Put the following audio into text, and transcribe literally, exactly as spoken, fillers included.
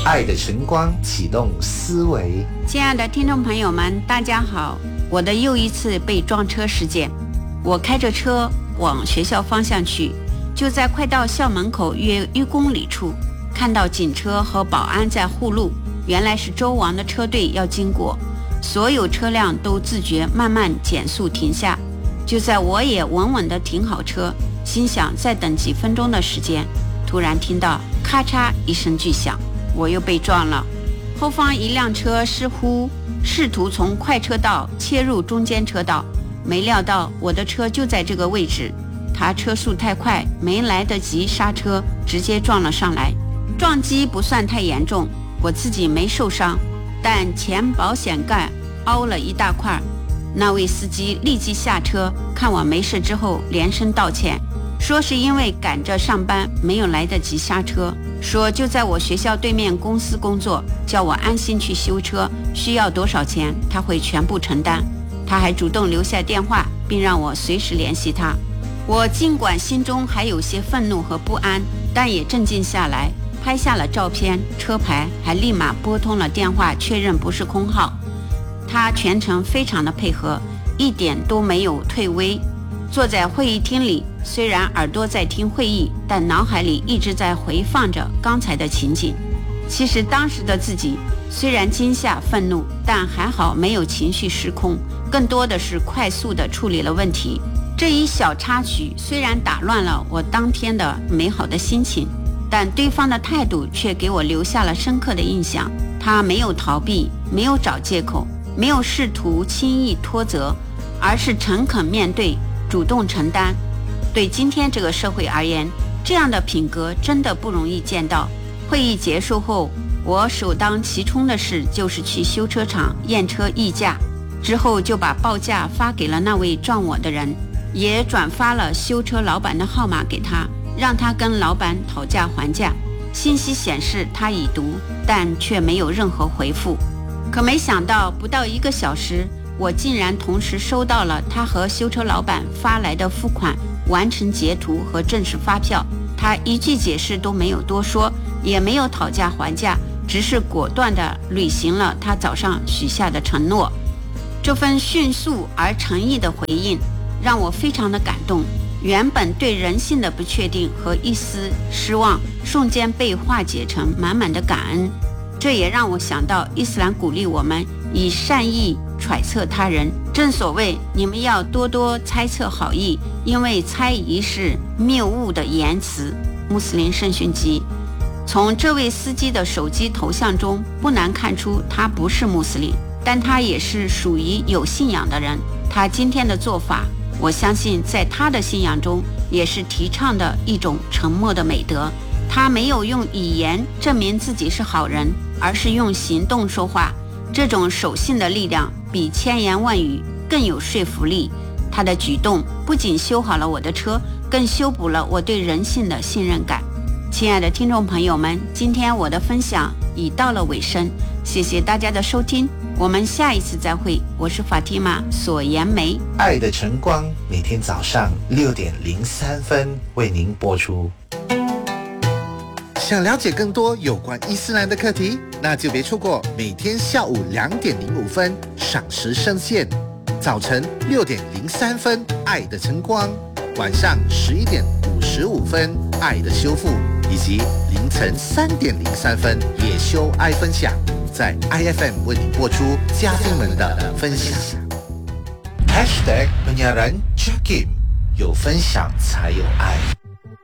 爱的晨光启动思维。 亲爱的听众朋友们，大家好，我的又一次被撞车事件。我开着车往学校方向去，就在快到校门口约一公里处，看到警车和保安在护路，原来是周王的车队要经过，所有车辆都自觉慢慢减速停下。就在我也稳稳地停好车，心想再等几分钟的时间，突然听到咔嚓一声巨响，我又被撞了。后方一辆车似乎试图从快车道切入中间车道，没料到我的车就在这个位置，他车速太快，没来得及刹车，直接撞了上来。撞击不算太严重，我自己没受伤，但前保险盖凹了一大块。那位司机立即下车，看我没事之后连声道歉，说是因为赶着上班没有来得及刹车，说就在我学校对面公司工作，叫我安心去修车，需要多少钱他会全部承担。他还主动留下电话，并让我随时联系他。我尽管心中还有些愤怒和不安，但也镇静下来，拍下了照片、车牌，还立马拨通了电话确认不是空号。他全程非常的配合，一点都没有退微。坐在会议厅里，虽然耳朵在听会议，但脑海里一直在回放着刚才的情景。其实当时的自己虽然惊吓愤怒，但还好没有情绪失控，更多的是快速地处理了问题。这一小插曲虽然打乱了我当天的美好的心情，但对方的态度却给我留下了深刻的印象。他没有逃避，没有找借口，没有试图轻易脱责，而是诚恳面对，主动承担。对今天这个社会而言，这样的品格真的不容易见到。会议结束后，我首当其冲的事就是去修车厂验车议价，之后就把报价发给了那位撞我的人，也转发了修车老板的号码给他，让他跟老板讨价还价。信息显示他已读，但却没有任何回复。可没想到不到一个小时，我竟然同时收到了他和修车老板发来的付款完成截图和正式发票。他一句解释都没有多说，也没有讨价还价，只是果断地履行了他早上许下的承诺。这份迅速而诚意的回应让我非常的感动，原本对人性的不确定和一丝失望瞬间被化解成满满的感恩。这也让我想到伊斯兰鼓励我们以善意揣测他人，正所谓你们要多多猜测好意，因为猜疑是谬误的言辞。穆斯林圣训集。从这位司机的手机头像中不难看出他不是穆斯林，但他也是属于有信仰的人。他今天的做法，我相信在他的信仰中也是提倡的一种沉默的美德。他没有用语言证明自己是好人，而是用行动说话。这种守信的力量比千言万语更有说服力。他的举动不仅修好了我的车，更修补了我对人性的信任感。亲爱的听众朋友们，今天我的分享已到了尾声，谢谢大家的收听，我们下一次再会。我是法蒂玛索颜梅， 爱的晨光每天早上六点零三分为您播出。想了解更多有关伊斯兰的课题，那就别错过每天下午两点零五分赏时圣线，早晨六点零三分爱的晨光，晚上十一点五十五分爱的修复，以及凌晨三点零三分也修爱分享，在 I F M 为你播出嘉宾们的分享。Hashtag penyiaran Jakim， 有分享才有爱。